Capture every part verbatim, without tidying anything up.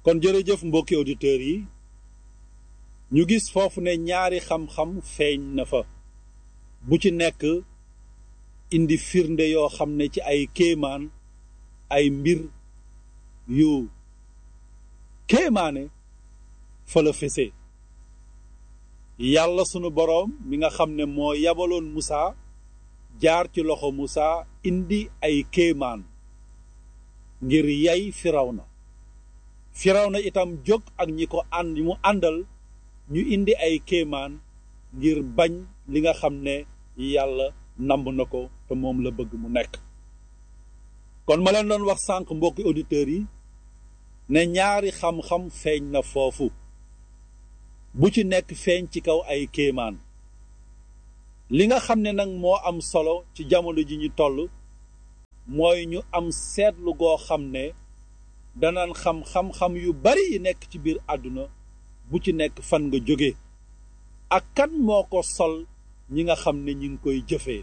kon jërëjëf mbokki auditeurs yi ñu gis foofu ne ñaari xam-xam feeñ na fa bu ci nekk indi firnde yoo xam ne ci ay kéemaan ay mbir yu kéemaane fa la fese yàlla sunu boroom mi nga xam ne moo yabaloon Musa jaar ci loxo Musa indi ay kéemaan ngir yay Firawna Firawna itam jóg ak ñi ko ànd mu àndal ñu indi ay kéemaan ngir bañ li nga xam ne yàlla namb na ko te moom la bëgg mu nekk kon ma leen doon wax sànq mbokki auditeurs yi ne ñaari xam-xam feeñ na foofu bu ci nekk feeñ ci kaw ay kéemaan li nga xam ne nag moo am solo ci jamono ji ñu toll mooy ñu am seetlu goo xam ne danaan xam xam-xam yu bari yi nekk ci biir àdduna bu ci nekk fan nga jóge ak kan moo ko sol ñi nga xam ne ñi ngi koy jëfee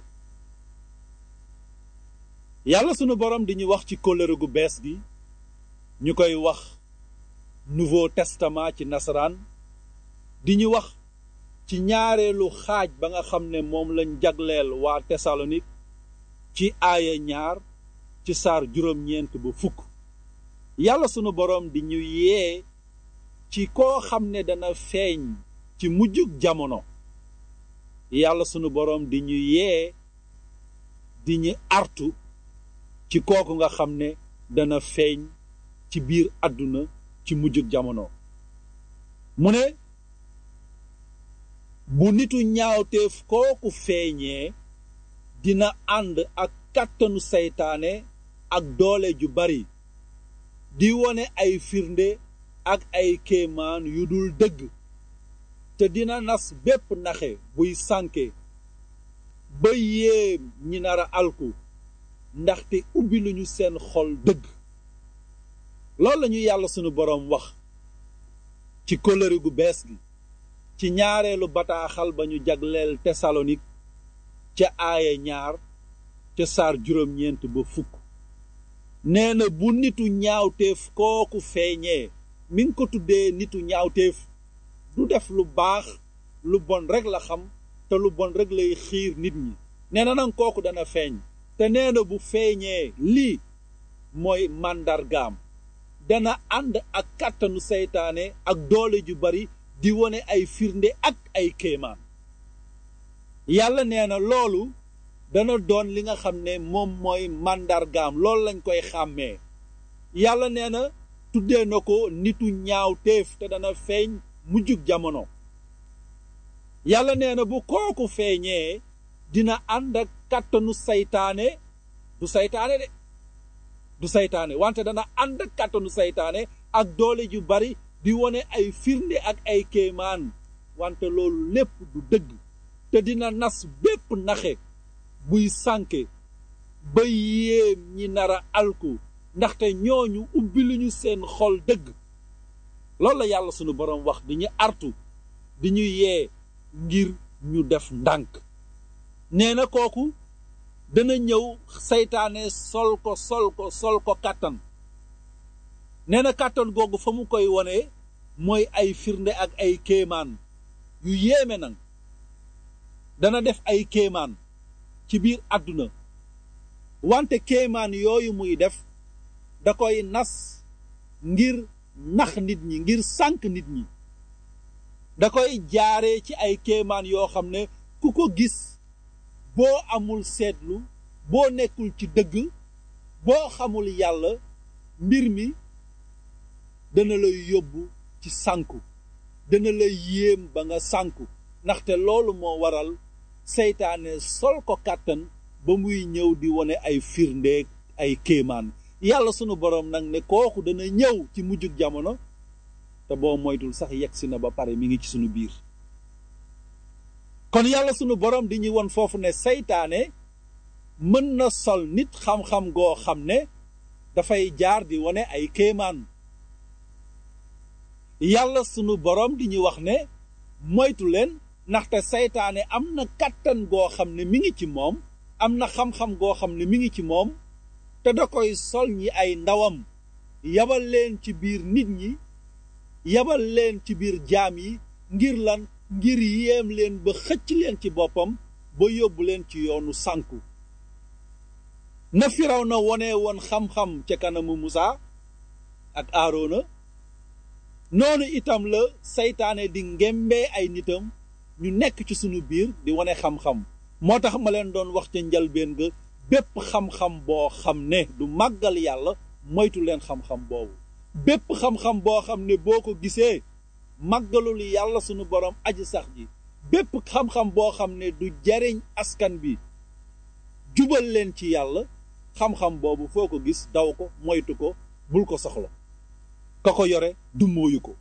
yàlla sunu borom di ñu wax ci kóllëre gu bees gi ñu koy wax Nouveau Testament ci nasaraan di ñu wax ci ñaareelu xaaj ba nga xam ne moom lañ jagleel waa Thessalonique ci aaya ñaar ci saar juróom-ñeent ba fukk yàlla sunu boroom di ñu yee ci koo xam ne dana feeñ ci mujjug jamono yàlla sunu boroom di ñu yee di ñu artu ci kooku nga xam ne dana feeñ ci biir àdduna ci mujjug jamono mu ne bu nitu ñaawteef kooku feeñee dina ànd ak kàttanu seytaane ak doole ju bari di wone ay firnde ak ay kéemaan yu dul dëgg te dina nas bépp naxe buy sànke ba yéem ñi nara alku ndaxte ubbi luñu seen xol dëgg loolu lañu yàlla sunu boroom wax ci kóllëre gu bees gi ci ñaareelu bataaxal ba ñu jagleel Thessalonique ca aaya ñaar ca saar juróom-ñeent ba fukk nee na bu nitu ñaawteef kooku feeñee mi ngi ko tuddee nitu ñaawteef du def lu baax lu bon rek la xam te lu bon rek lay xiir nit ñi nee na nag kooku dana feeñ te nee na bu feeñee lii mooy màndargaam dana ànd ak kàttanu seytaane ak doole ju bari di wone ay firnde ak ay kéemaan yàlla nee na loolu dana doon li nga xam ne moom mooy màndargaam loolu lañ koy xàmmee yàlla nee na tuddee na ko nitu ñaawteef te dana feeñ mujjug jamono yàlla nee na bu kooku feeñee dina ànd ak kàttanu seytaane du seytaane de du seytaane wante dana ànd ak kàttanu seytaane ak doole ju bari di wone ay firnde ak ay kéemaan wante loolu lépp du dëgg te dina nas bépp naxe buy sànke ba yéem ñi nara alku ndaxte ñooñu ubbi luñu seen xol dëgg loolu la yàlla sunu boroom wax di ñu artu di ñu yee ngir ñu def ndànk nee na kooku dana ñëw seytaane sol ko sol ko sol ko kàttan nee na kàttan googu fa mu koy wone mooy ay firnde ak ay kéemaan yu yéeme nag dana def ay kéemaan ci biir àdduna wante kéemaan yooyu muy def da koy nas ngir nax nit ñi ngir sànk nit ñi da koy jaaree ci ay kéemaan yoo xam ne ku ko gis boo amul seetlu boo nekkul ci dëgg boo xamul yàlla mbir mi dana lay yóbbu ci sànku dana lay yéem ba nga sànku ndaxte loolu moo waral seytaane sol ko kàttan ba muy ñëw di wone ay firndeeg ay kéemaan yàlla sunu boroom nag ne kooku dana ñëw ci mujjug jamono te boo moytul sax yegsi na ba pare mi ngi ci sunu biir kon yàlla sunu boroom di ñuy won foofu ne seytaane mën na sol nit xam-xam goo xam ne dafay jaar di wone ay kéemaan yàlla sunu boroom di ñu wax ne moytu leen ndaxte seytaane am na kàttan goo xam ne mi ngi ci moom am na xam-xam goo xam ne mi ngi ci moom te da koy sol ñi ay ndawam yabal leen ci biir nit ñi yabal leen ci biir jaam yi ngir lan ngir yéem leen ba xëcc leen ci boppam ba yóbbu leen ci yoonu sànku na Firawna wone woon xam-xam ca kanamu Musa ak Aarona noonu itam la seytaane di ngembee ay nitam ñu nekk ci sunu biir di wone xam-xam moo tax ma leen doon wax ca njalbeen ga bépp xam-xam boo xam ne du màggal yàlla moytu leen xam-xam boobu bépp xam-xam boo xam ne boo ko gisee màggalul yàlla sunu borom aji sax ji bépp xam-xam boo xam ne du jariñ askan bi jubal leen ci yàlla xam-xam boobu foo ko gis daw ko moytu ko bul ko soxla ka ko yore du mooyu ko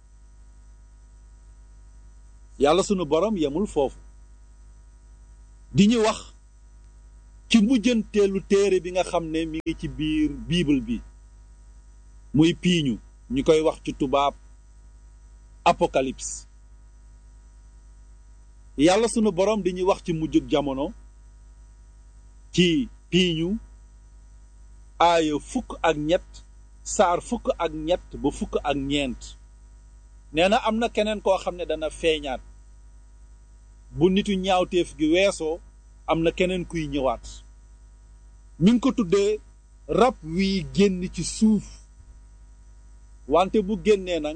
yàlla sunu borom yemul foofu di ñu wax ci mujjanteelu téere bi nga xam ne mi ngi ci biir bible bi muy piiñu ñu koy wax ci tubaab apocalypse yàlla sunu borom di ñu wax ci mujjug jamono ci piiñu aaya fukk ak ñett saar fukk ak ñett ba fukk ak ñeent nee na am na keneen koo xam ne dana feeñaat bu nitu ñaawteef gi weesoo am na keneen kuy ñëwaat mi ngi ko tuddee rab wiy génn ci suuf wante bu génnee nag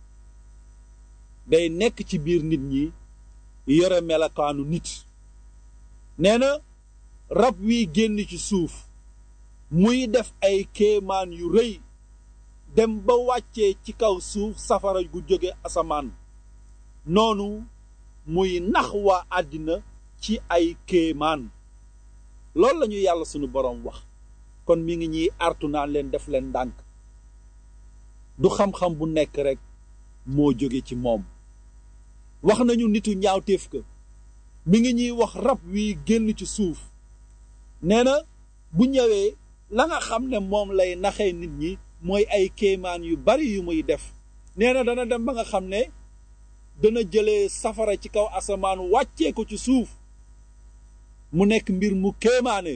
day nekk ci biir nit ñi yore melakaanu nit nee na rab wiy génn ci suuf muy def ay kéemaan yu rëy dem ba wàccee ci kaw suuf safara gu jóge asamaan noonu muy nax waa àddina ci ay kéemaan loolu lañu yàlla sunu boroom wax kon mi ngi ñuy artu naan leen def leen ndànk du xam-xam bu nekk rekk moo jóge ci moom wax nañu nitu ñaawteef ka mi ngi ñuy wax rab wi génn ci suuf nee na bu ñëwee la nga xam ne moom lay naxee nit ñi mooy ay kéemaan yu bari yu muy def nee na dana dem ba nga xam ne dana jëlee safara ci kaw asamaan wàccee ko ci suuf mu nekk mbir mu kéemaane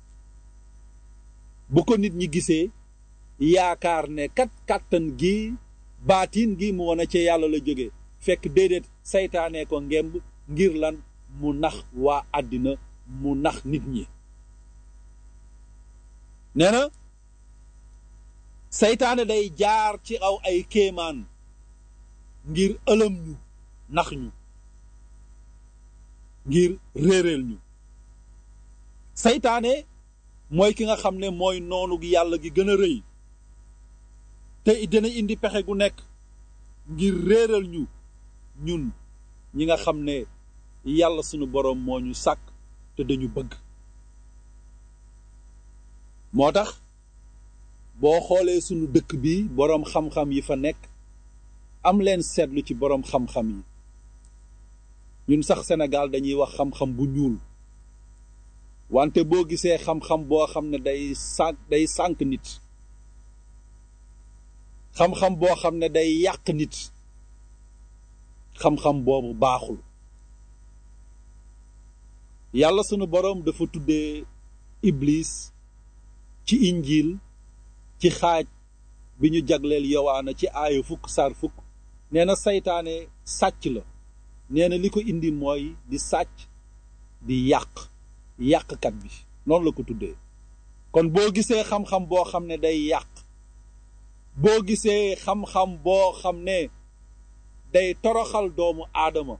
bu ko nit ñi gisee yaakaar ne kat kàttan gi baatiin gi mu wane ca yàlla la jóge fekk déedéet saytaane ko ngemb ngir lan mu nax waa àddina mu nax nit ñi nee na saytaane day jaar ci aw ay kéemaan ngir ëlëm ñu nax ñu ngir réeréel ñu saytaane mooy ki nga xam ne mooy noonu gi yàlla gi gën a rëy te dina indi pexe gu nekk ngir réeral ñu ñun ñi nga xam ne yàlla sunu boroom moo ñu sàkk te dañu bëgg moo tax boo xoolee sunu dëkk bi boroom xam-xam yi fa nekk am leen seetlu ci boroom xam-xam yi ñun sax Sénégal dañuy wax xam-xam bu ñuul wante boo gisee xam-xam boo xam ne day sànk day sànk nit xam-xam boo xam ne day yàq nit xam-xam boobu baaxul yàlla sunu boroom dafa tuddee iblis ci injiil ci xaaj bi ñu jagleel yowaana ci aaya fukk sar fukk nee na saytaane sàcc la nee na li ko indi mooy di sàcc di yàq yàqkat bi noonu la ko tuddee kon boo gisee xam-xam boo xam ne day yàq boo gisee xam-xam boo xam ne day toroxal doomu aadama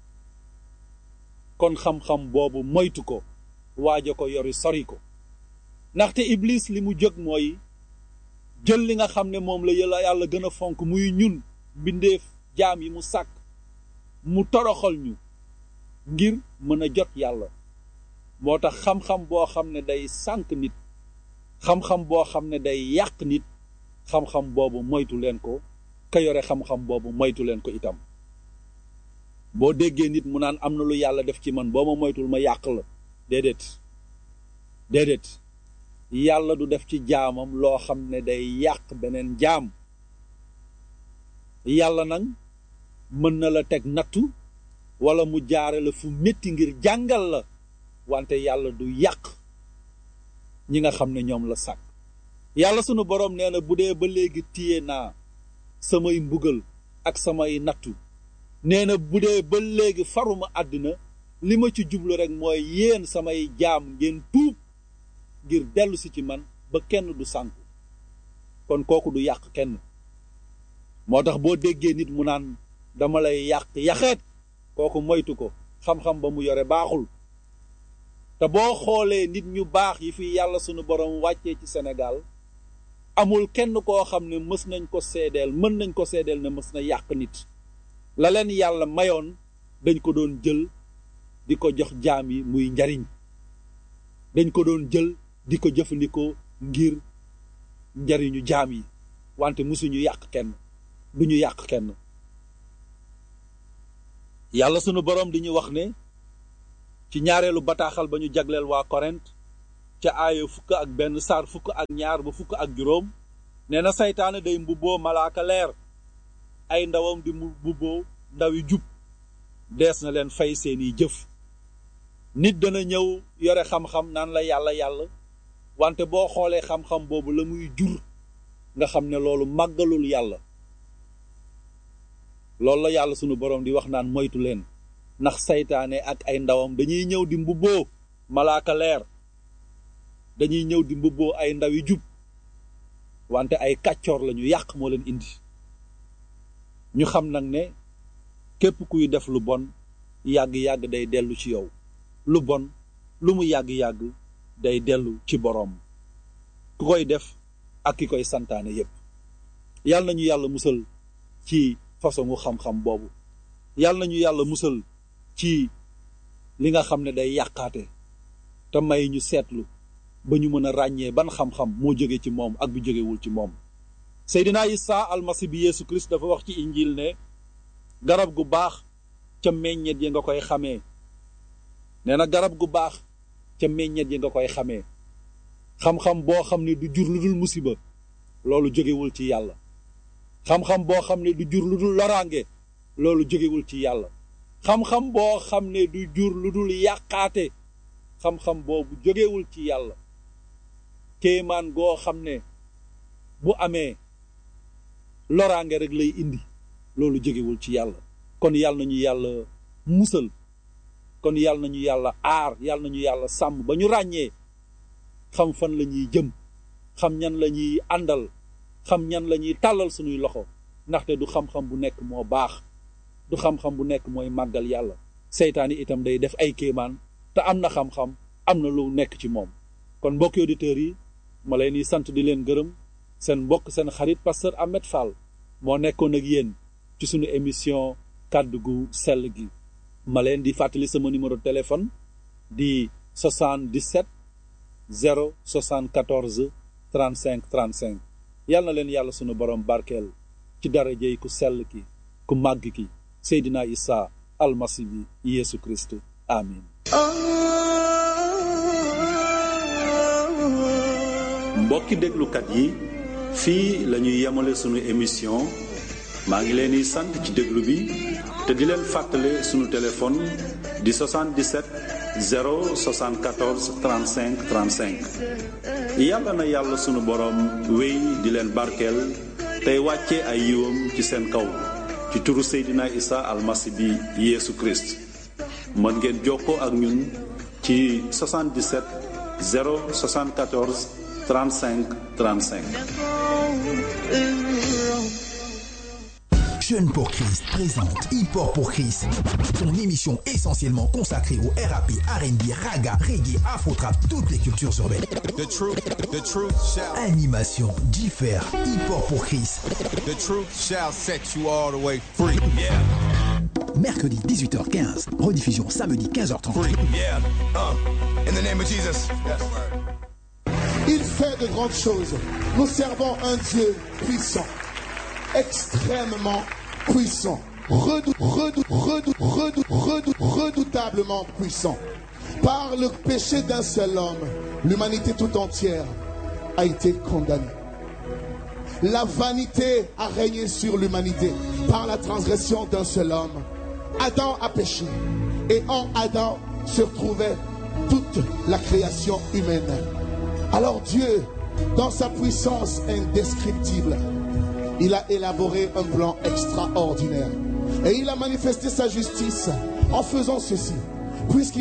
kon xam-xam boobu moytu ko waaja ko yori sori ko ndaxte iblis li mu jóg mooy jël li nga xam ne moom la yàlla yàlla gën a fonk muy ñun mbindeef jaam yi mu sàkk mu toroxal ñu ngir mën a jot yàlla moo tax xam-xam boo xam ne day sànk nit xam-xam boo xam ne day yàq nit xam-xam boobu moytu leen ko ka yore xam-xam boobu moytu leen ko itam boo déggee nit mu naan am na lu yàlla def ci man boo ma moytul ma yàq la déedéet déedéet yàlla du def ci jaamam loo xam ne day yàq beneen jaam yàlla nag mën na la teg nattu wala mu jaare la fu metti ngir jàngal la wante yàlla du yàq ñi nga xam ne ñoom la sàkk yàlla sunu boroom nee na bu dee ba léegi téye naa samay mbugal ak samay nattu nee na bu dee ba léegi faruma àddina li ma ci jublu rek mooy yéen samay jaam ngeen tuub ngir dellu si ci man ba kenn du sànku kon kooku du yàq kenn moo tax boo déggee nit mu naan dama lay yàq yaxeet kooku moytu ko xam-xam ba mu yore baaxul te boo xoolee nit ñu baax yi fi yàlla sunu borom wàccee ci Sénégal amul kenn koo xam ne mës nañ ko seedeel mën nañ ko seedeel ne mës na yàq nit la leen yàlla mayoon dañ ko doon jël di ko jox jaam yi muy njariñ dañ ko doon jël di ko jëfandikoo ngir njariñu jaam yi wante mësuñu yàq kenn duñu yàq kenn yàlla sunu boroom di ñu wax ne ci ñaareelu bataaxal ba ñu jagleel waa Korent ca aaya fukk ak benn saar fukk ak ñaar ba fukk ak juróom nee na saytaane day mbubboo malaaka leer ay ndawam di mbubboo ndawi jub dees na leen fay seeni jëf nit dana ñëw yore xam-xam naan la yàlla yàlla wante boo xoolee xam-xam boobu la muy jur nga xam ne loolu màggalul yàlla loolu la yàlla sunu boroom di wax naan moytu leen ndax saytaane ak ay ndawam dañuy ñëw di mbubboo malaaka leer dañuy ñëw di mbubboo ay ndawi jub wante ay kàccoor lañu yàq moo leen indi ñu xam nag ne képp kuy def lu bon yàgg-yàgg day dellu ci yow lu bon lu mu yàgg-yàgg day dellu ci boroom ku koy def ak ki koy santaane yépp yàlla nañu yàlla musal ci façon xam-xam boobu yàlla nañu yàlla musal ci li nga xam ne day yàqaate te may ñu seetlu ba ñu mën a ràññee ban xam-xam moo jóge ci moom ak bu jógewul ci moom Seydina Isa almasi bi Yeesu Christ dafa wax ci injil ne garab gu baax ca meññet yi nga koy xamee nee na garab gu baax ca meññet yi nga koy xamee xam-xam boo xam ne du jur lu dul musiba loolu jógewul ci yàlla xam-xam boo xam ne du jur lu dul loraange loolu jógewul ci yàlla xam-xam boo xam ne du jur lu dul yàqaate xam-xam boobu jógewul ci yàlla kéemaan goo xam ne bu amee loraange rek lay indi loolu jógewul ci yàlla kon yàlla nañu yàlla musal kon yàlla nañu yàlla aar yàlla nañu yàlla sàmm ba ñu ràññee xam fan la ñuy jëm xam ñan la ñuy àndal xam ñan la ñuy tàllal suñuy loxo ndaxte du xam-xam bu nekk moo baax du xam-xam bu nekk mooy màggal yàlla seytaane itam day def ay kéemaan te am na xam-xam am na lu nekk ci moom kon mbokki auditeurs yi ma leen di sant di leen gërëm seen mbokk seen xarit pasteur Ahmed Fall moo nekkoon ak yéen ci sunu émission kàddu gu sell gi ma leen di fàttali sama numéro téléphone di soixante-dix-sept zéro soixante-quatorze trente-cinq trente-cinq yàlla na leen yàlla sunu borom barkeel ci darajey ku sell ki ku màgg ki Seydina Isa almasi bi Yeesu Christ amin mbokki déglukat yi fii la ñuy yemale sunu émission maa ngi leen di sant ci déglu bi te di leen fàttale sunu téléphone di soixante-dix-sept zéro soixante-quatorze trente-cinq trente-cinq yàlla na yàlla sunu borom wéy di leen barkeel tey wàcce ay yiwam ci seen kaw ci turu Seydina Isa almasi bi Yeesu Christ mën ngeen jokkoo ak ñun ci soixante-dix-sept zéro soixante-quatorze trente-cinq trente-cinq. Jeunes pour Christ présente Hip Hop pour Christ, ton émission essentiellement consacrée au R A P, R and B, raga, reggae, afro-trap, toutes les cultures urbaines. The truth, the truth shall... Animation, diffère, Hip Hop pour Christ. The truth shall set you all the way free. Yeah. Mercredi dix-huit heures quinze, rediffusion samedi quinze heures trente. Free. Yeah. Uh, in the name of Jesus. Yes. Il fait de grandes choses. Nous servons un Dieu puissant, extrêmement puissant, redou, redou, redou, redou, redou, redoutablement puissant. Par le péché d'un seul homme, l'humanité tout entière a été condamnée. La vanité a régné sur l'humanité par la transgression d'un seul homme. Adam a péché et en Adam se retrouvait toute la création humaine. Alors Dieu, dans sa puissance indescriptible, il a élaboré un plan extraordinaire. Et il a manifesté sa justice en faisant ceci. Puisqu'il